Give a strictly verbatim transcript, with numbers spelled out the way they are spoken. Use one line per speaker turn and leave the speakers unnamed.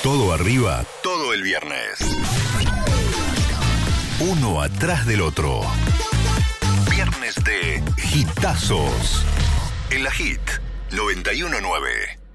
Todo arriba, todo el viernes. Uno atrás del otro. Viernes de Hitazos. En la Hit noventa y uno punto nueve.